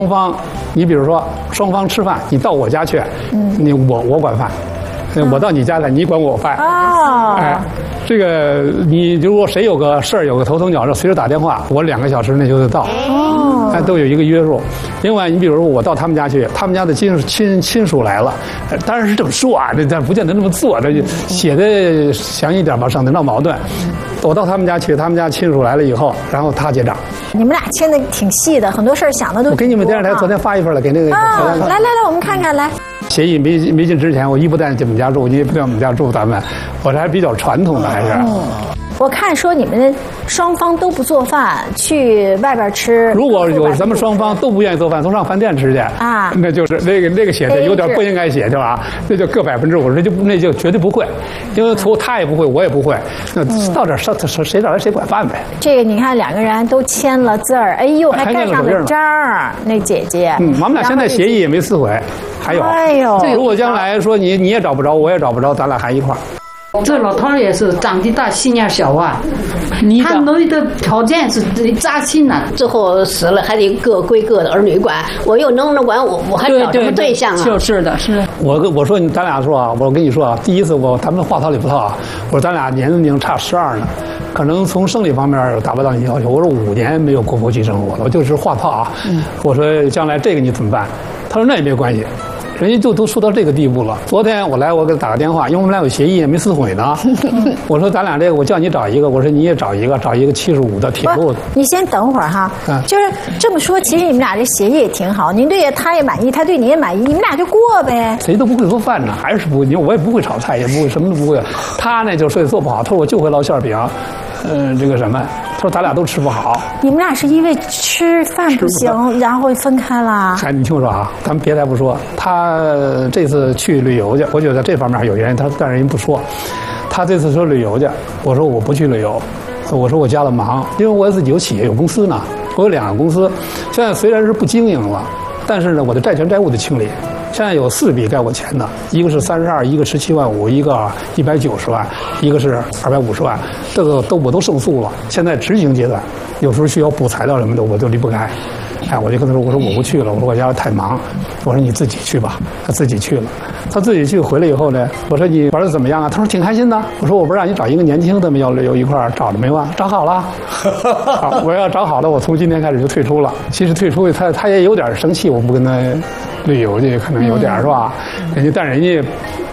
双方，你比如说双方吃饭，你到我家去，我管饭，我到你家来，你管我饭。 哦， 哎，这个你如果谁有个事儿有个头疼脚热，随时打电话，我2个小时内就得到。哦，都有一个约束。另外，你比如说我到他们家去，他们家的亲属来了，当然是这么说啊，这不见得那么做，这就写的详细点吧，省得闹矛盾。我到他们家去，他们家亲属来了以后，然后他结账。 你们俩签的挺细的，很多事儿想的都。 我给你们电视台昨天发一份了，给那个。 啊，来，我们看看来。 协议没进之前，我一不带进我们家住，你也不在我们家住，咱们我这还比较传统的，还是。 我看说你们双方都不做饭，去外边吃。 如果有咱们双方都不愿意做饭，都上饭店吃去啊，那就是那个写的有点不应该写，是吧？那就各50%，那就绝对不会，因为他也不会，我也不会，那到这谁找来谁管饭呗。 这个你看2个人都签了字儿，哎呦，还盖上了章儿，那姐姐。 我们俩现在协议也没撕毁，还有。 哎呦， 如果将来说你也找不着，我也找不着，咱俩还一块儿。 这老头也是长得大心眼小啊，他们的条件是扎心了。 最后死了还得各归各的儿女管，我又能不能管我还找什么对象啊？ 就是的，是。 我说咱俩说啊，我跟你说啊，第一次咱们话糙理不糙啊，我说咱俩年龄差12呢，可能从生理方面达不到你要求。我说5年没有过夫妻生活了，我就是话糙啊。我说将来这个你怎么办？他说那也没关系。人家就都说到这个地步了。昨天我给他打个电话，因为我们俩有协议也没撕毁呢。我说咱俩这个，我叫你找一个，我说你也找一个75的铁路的。 你先等会儿哈，就是这么说，其实你们俩这协议也挺好，您对他也满意，他对你也满意，你们俩就过呗。 谁都不会做饭呢，还是不会，你我也不会炒菜，也不会什么都不会。他呢就说做不好，他说我就会烙馅饼，这个什么。他说咱俩都吃不好。 你们俩是因为吃饭不行，然后分开了？ 哎，你听我说啊，咱们别的不说，他这次去旅游去，我觉得这方面有原因，但是人不说。他这次说旅游去，我说我不去旅游，我说我家里忙，因为我自己有企业有公司呢，我有2个公司，现在虽然是不经营了，但是呢，我的债权债务的清理。现在有4笔该我钱的，一个是32，一个17万5，一个190万，一个是250万，这个我都胜诉了。现在执行阶段，有时候需要补材料什么的，我都离不开。哎，我就跟他说，我说我不去了，我说我家里太忙，我说你自己去吧。他自己去了，他自己去回来以后呢，我说你玩的怎么样啊？他说挺开心的。我说我不是让你找一个年轻的吗？要一块儿找着没完，找好了。我要找好了，我从今天开始就退出了。其实退出他也有点生气，我不跟他旅游去，可能有点是吧？但人家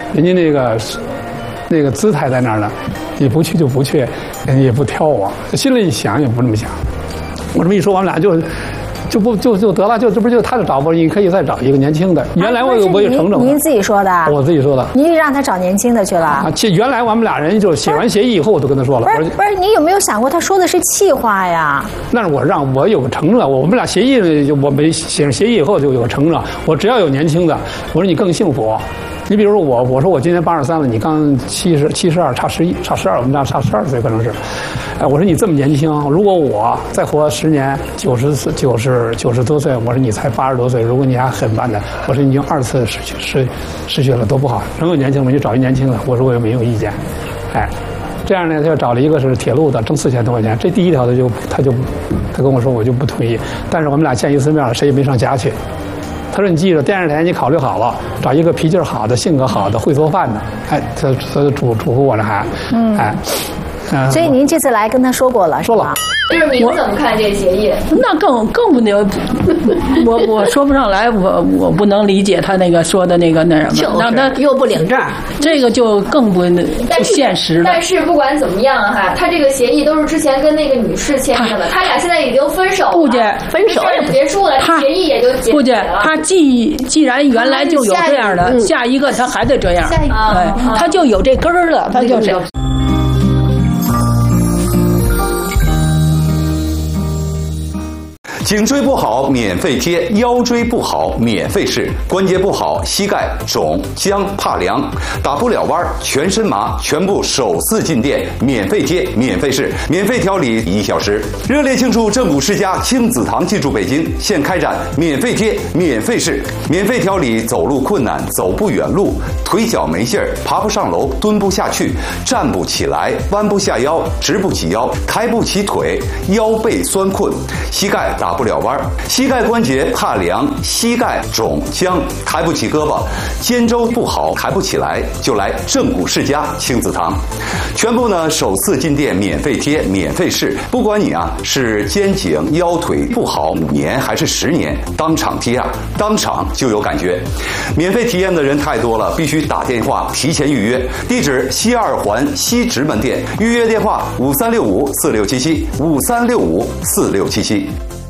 那个姿态在那儿呢，你不去就不去，人家也不挑我。心里一想也不这么想。我这么一说，我们俩就得了，他就找不，你可以再找一个年轻的。原来我也承认。 您自己说的？ 我自己说的。 您让他找年轻的去了？啊， 原来我们俩人就写完协议以后，我都跟他说了。 不是，你有没有想过他说的是气话呀？ 那是我有个承诺，我们俩协议，我没写上协议以后就有个承诺，我只要有年轻的，我说你更幸福。你比如说我说我今年83了，你刚72，差12，我们俩差12岁可能是。哎，我说你这么年轻，如果我再活10年，90多岁，我说你才80多岁，如果你还很慢的，我说你已经2次失去了，多不好。能有年轻人就找一年轻的，我说我也没有意见。哎，这样呢，他就找了一个是铁路的，挣4000多块钱。这第一条他跟我说我就不同意，但是我们俩见一次面，谁也没上家去。他说：“你记着，电视台你考虑好了，找一个脾气好的、性格好的、会做饭的。”哎，他嘱咐我这还， 所以您这次来跟他说过了， 说了。 就是您怎么看这个协议？ 那更不能，我说不上来，我不能理解他那个说的那什么，让他又不领证， 这个就更不现实了。 但是不管怎么样哈，他这个协议都是之前跟那个女士签订的，他俩现在已经分手了， 不介分手也结束了，协议也就结束了。 他既然原来就有这样的，下一个他还得这样，哎，他就有这根儿了，他就是。 颈椎不好免费贴，腰椎不好免费试，关节不好膝盖肿僵怕凉，打不了弯全身麻，全部首次进店免费贴免费试，免费调理1小时。热烈庆祝正骨世家亲子堂进驻北京，现开展免费贴免费试，免费调理走路困难、走不远路、腿脚没劲儿、爬不上楼、蹲不下去、站不起来、弯不下腰、直不起腰、抬不起腿、腰背酸困、膝盖打打不了弯，膝盖关节怕凉，膝盖肿僵，抬不起胳膊，肩周不好，抬不起来，就来正骨世家亲子堂，全部呢首次进店免费贴，免费试，不管你啊是肩颈腰腿不好5年还是10年，当场贴啊，当场就有感觉。免费体验的人太多了，必须打电话提前预约。地址西2环西直门店，预约电话5365467753654677。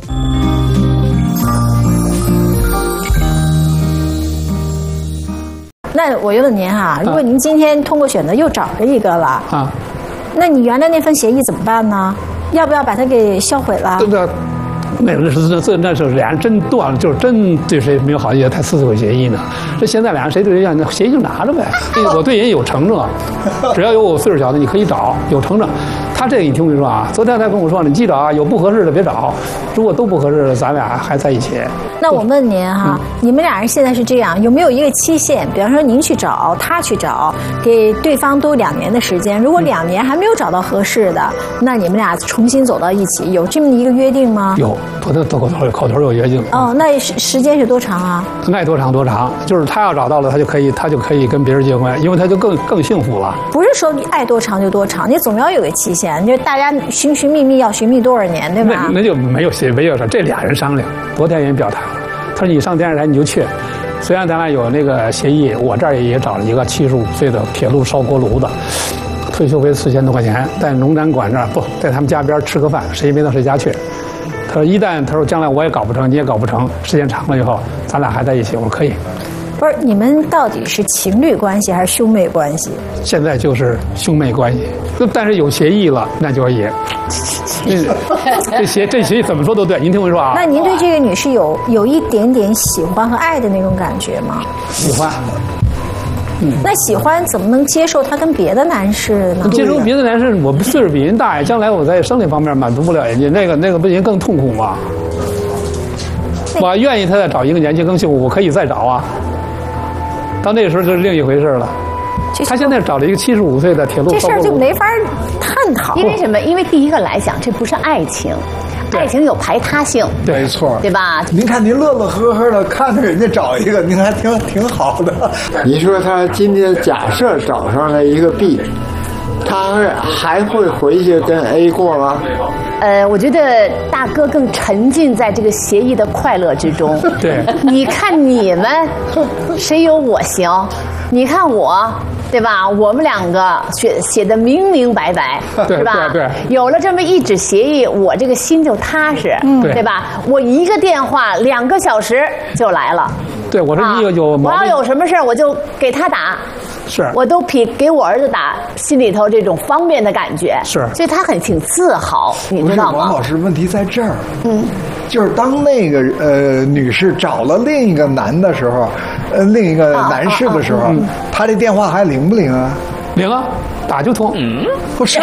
那我就问您哈，如果您今天通过选择又找着一个了啊，那你原来那份协议怎么办呢？要不要把它给销毁了？ 对不对？那是俩人真断了，就是真对谁没有好意，才撕毁协议呢。这现在俩人谁对谁样，那协议就拿着呗。我对人有承诺，只要有我岁数小的，你可以找，有承诺。他这个你听我说啊，昨天他跟我说，你记着啊，有不合适的别找，如果都不合适的，咱俩还在一起。 那我问您哈，你们俩人现在是这样，有没有一个期限？比方说您去找，他去找，给对方都2年的时间。如果2年还没有找到合适的，那你们俩重新走到一起，有这么一个约定吗？ 有，口头有约定。 哦，那时间是多长啊？ 爱多长多长，就是他要找到了，他就可以跟别人结婚，因为他就更幸福了。 不是说你爱多长就多长，你总要有个期限。就大家寻觅觅要寻觅多少年，对吧？ 那就没有事，这俩人商量，昨天人表态了，他说你上电视台你就去。虽然咱俩有那个协议，我这儿也找了一个75岁的铁路烧锅炉的，退休费4000多块钱，在农展馆这儿不在他们家边吃个饭，谁也没到谁家去。他说他说将来我也搞不成，你也搞不成，时间长了以后，咱俩还在一起，我说可以。 不是，你们到底是情侣关系还是兄妹关系？ 现在就是兄妹关系，但是有协议了，那就也，这协议怎么说都对。您听我说啊。 那您对这个女士有一点点喜欢和爱的那种感觉吗？ 喜欢。 那喜欢怎么能接受她跟别的男士呢？ 接受别的男士，我岁数比人大呀，将来我在生理方面满足不了人家，那个不行更痛苦吗？我愿意他再找一个年轻更幸福，我可以再找啊。到那个时候就是另一回事了。他现在找了一个75岁的铁路， 这事儿就没法探讨。 因为什么？因为第一个来讲，这不是爱情。爱情有排他性， 没错， 对吧？ 您看您乐乐呵呵的看着人家找一个，您还挺好的。 你说他今天假设找上了一个 B， 他还会回去跟 A 过吗？ 我觉得大哥更沉浸在这个协议的快乐之中。 对， 你看你们谁有我行？你看我。对吧？我们2个写的明明白白， 对吧？ 对， 有了这么一纸协议，我这个心就踏实，对吧？我一个电话2个小时就来了。 对，我说你有我要有什么事我就给他打。 是， 我都比给我儿子打心里头这种方便的感觉， 是， 所以他挺自豪，你知道吗？ 王老师，问题在这儿，就是当那个女士找了另一个男的时候，另一个男士的时候，他这电话还灵不灵啊？ 灵啊，打就通。 不是，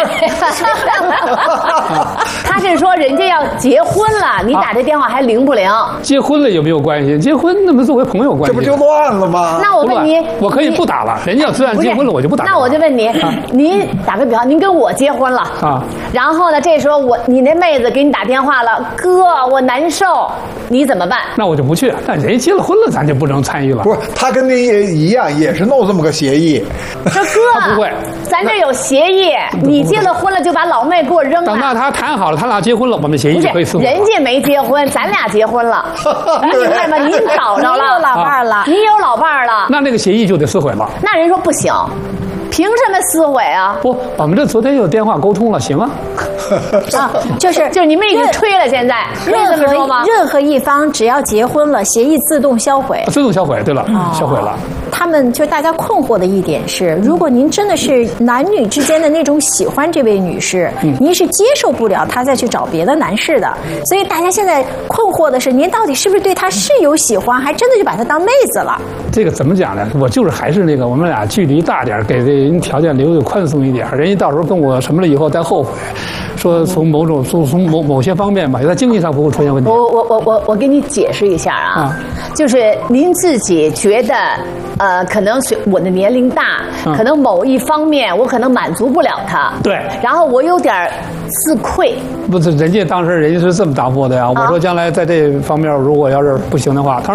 他是说人家要结婚了，你打这电话还灵不灵？ 结婚了有没有关系？结婚那么作为朋友关系， 这不就乱了吗？ 那我问你， 我可以不打了。人家虽然结婚了，我就不打。 那我就问你，您打个比方，您跟我结婚了啊，然后呢，这时候你那妹子给你打电话了，哥，我难受，你怎么办？ 那我就不去。但人家结了婚了，咱就不能参与了。 不是，他跟您也一样，也是弄这么个协议。 说哥， 他不会， 咱这有协议，你结了婚了就把老妹给我扔了。 等到他谈好了，他俩结婚了，我们协议就可以撕毁。 人家没结婚，咱俩结婚了，你明白吗？您找着了， 你有老伴了， 你有老伴了， 那个协议就得撕毁了。 那人说不行。凭什么撕毁啊？ 不，我们这昨天有电话沟通了，行啊。 就是你们已经吹了，现在任何一方只要结婚了，协议自动销毁。 自动销毁，对了，销毁了。 他们就大家困惑的一点是，如果您真的是男女之间的那种喜欢这位女士，您是接受不了她再去找别的男士的。所以大家现在困惑的是，您到底是不是对她是有喜欢，还真的就把她当妹子了？ 这个怎么讲呢？我就是还是那个，我们俩距离大点，给这给人条件留的宽松一点，人家到时候跟我什么了以后再后悔，说从某些方面吧，在经济上不会出现问题。 我给你解释一下啊，就是您自己觉得，可能是我的年龄大，可能某一方面我可能满足不了他， 对， 然后我有点自愧。 不是，人家当时人家是这么答复的呀。我说将来在这方面如果要是不行的话，他说